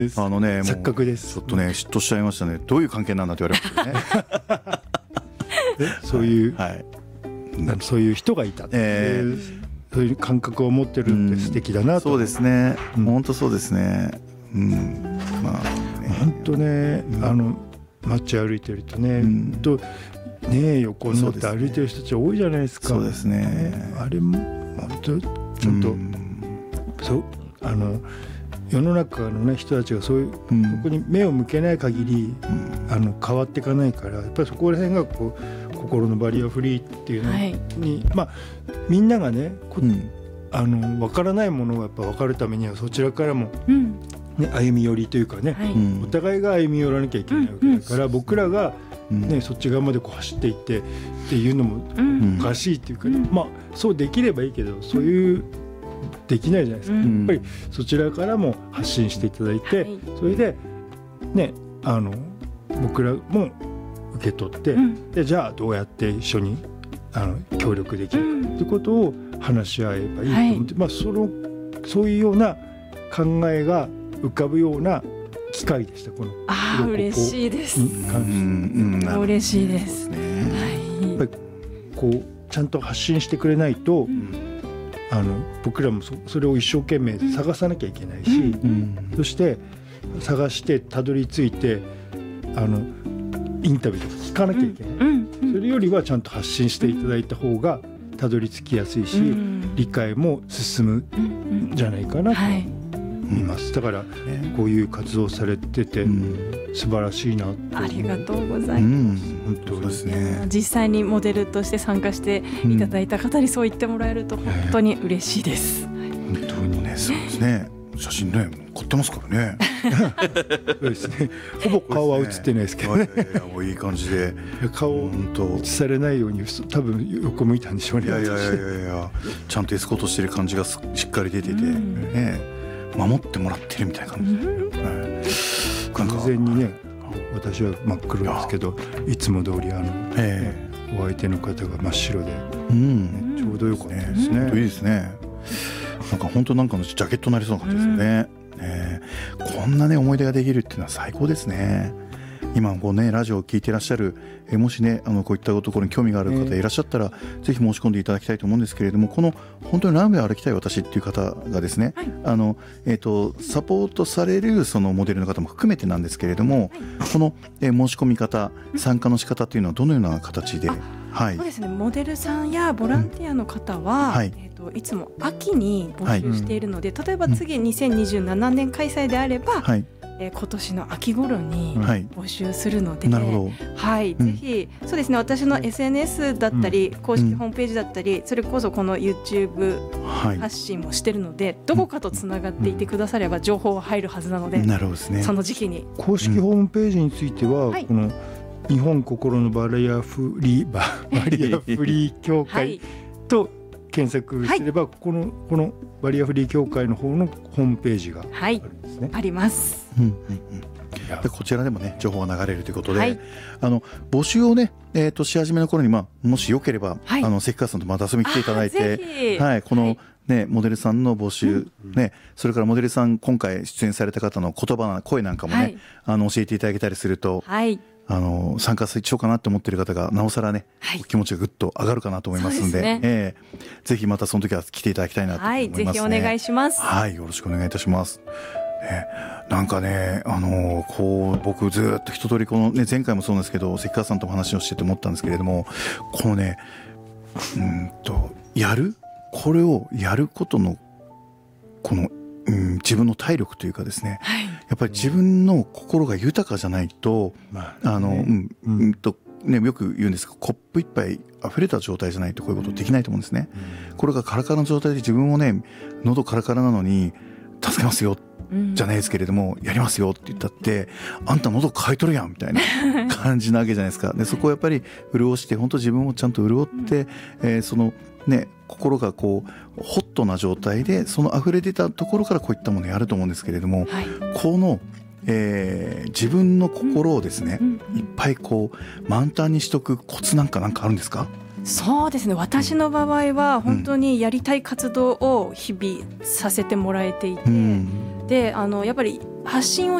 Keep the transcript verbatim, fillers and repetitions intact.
あのね、 錯覚です。 ちょっとね嫉妬しちゃいましたね。どういう関係なんだって言われましたねそういう、 はい、 そういう人がいた、えー、そういう感覚を持ってるって素敵だなと、 うん、そうですね、うん、本当そうですね、うん、まあね本当ね、うん、あの街歩いてるとね、うん、とね横になって歩いてる人たち多いじゃないですか。 そうですね、 あれも本当ちゃんと、うん、そうあの世の中の、ね、人たちがそういう、うん、そこに目を向けない限り、うん、あの変わっていかないから、やっぱりそこら辺がこう心のバリアフリーっていうのに、はい、まあみんながね、うん、あの分からないものがやっぱ分かるためにはそちらからも、うんね、歩み寄りというかね、はい、お互いが歩み寄らなきゃいけないわけだから、うん、僕らが、ね、うん、そっち側までこう走っていってっていうのもおかしいっていうか、ね、うん、まあそうできればいいけど、そういうできないじゃないですか、うん、やっぱりそちらからも発信していただいて、はい、それでね、あの僕らも受け取って、うん、でじゃあどうやって一緒にあの協力できるかということを話し合えばいいと思って、はい、まあ、そのそういうような考えが浮かぶような機会でした。このあ嬉しいです。嬉しいです、ね、はい、 やっぱりこうちゃんと発信してくれないと、うん、あの僕らも そ, それを一生懸命探さなきゃいけないし、うん、そして探してたどり着いてあのインタビューとか聞かなきゃいけない、うんうん、それよりはちゃんと発信していただいた方がたどり着きやすいし、うん、理解も進むんじゃないかなと思います、はい、だからこういう活動されてて、うん、素晴らしいなと。 ありがとうございます、 うん、本当ですね。 実際にモデルとして参加していただいた方にそう言ってもらえると本当に嬉しいです、 うん、本当にね、そうですね。写真ね凝ってますからねそうですね、ほぼ顔は写ってないですけどね。 いやいやもういい感じで顔を映されないように多分横向いたんでしょうね。 いやいやいやいやちゃんとエスコートしてる感じがしっかり出てて、うんね、守ってもらってるみたいな感じで、うん、 完全にね私は真っ黒ですけど い, いつも通りあの、えー、お相手の方が真っ白で、うんね、ちょうどよかったですね、 うん、いいですね。なんか本当なんかのジャケットになりそうな感じですよね、うんね、こんなね思い出ができるっていうのは最高ですね。今こうねラジオを聞いていらっしゃる、えもしねあのこういったところに興味がある方いらっしゃったら、えー、ぜひ申し込んでいただきたいと思うんですけれども、この本当にランウェイ歩きたい私っていう方がですね、はい、あのえー、とサポートされるそのモデルの方も含めてなんですけれども、はい、この、えー、申し込み方参加の仕方というのはどのような形で、はい、 そうですね、モデルさんやボランティアの方は、うんはい、えー、といつも秋に募集しているので、はい、例えば次にせんにじゅうななねん開催であれば、はい、えー、今年の秋頃に募集するので、 はい、なるほど、 はい、うん、ぜひそうですね、私の エスエヌエス だったり、うん、公式ホームページだったり、うん、それこそこの YouTube 発信もしてるので、はい、どこかとつながっていてくだされば情報は入るはずなので、 なるほどですね、 その時期に公式ホームページについては、うん、この日本心のバリアフリーバリアフリー協会と検索すれば、はい、このこのバリアフリー協会の方のホームページがあるんですね、 はい、あります、 うんうんうん、でこちらでもね情報が流れるということで、はい、あの募集をね、えー、とし始めの頃に、まあ、もしよければ、はい、あの関川さんとまた遊びに来ていただいて、はい、この、ね、モデルさんの募集、うんね、それからモデルさん今回出演された方の言葉声なんかもね、はい、あの教えていただけたりすると、はい、あの参加しようかなと思っている方がなおさらね、はい、気持ちがぐっと上がるかなと思いますの で, で、ねえー、ぜひまたその時は来ていただきたいなと思いますね、 はい、ぜひお願いします。 はい、よろしくお願いいたします、ね、なんかね、あのー、こう僕ずっと一通りこの、ね、前回もそうなんですけど関川さんとも話をしてて思ったんですけれども、このねうんとやるこれをやることのこのうん、自分の体力というかですね、はい、やっぱり自分の心が豊かじゃないと、まあ、あの、うんうん、とね、よく言うんですがコップ一杯溢れた状態じゃないとこういうことできないと思うんですね、うん、これがカラカラの状態で自分もね喉カラカラなのに助けますよ、うん、じゃないですけれどもやりますよって言ったってあんた喉かいとるやんみたいな感じなわけじゃないですか。でそこをやっぱり潤して本当自分をちゃんと潤って、うん、えー、そのね心がこうホットな状態でその溢れ出たところからこういったものをやると思うんですけれども、はい、この、えー、自分の心をですね、うんうん、いっぱいこう満タンにしとくコツなんかなんかあるんですか？ そうですね、私の場合は本当にやりたい活動を日々させてもらえていて、うん、であのやっぱり発信を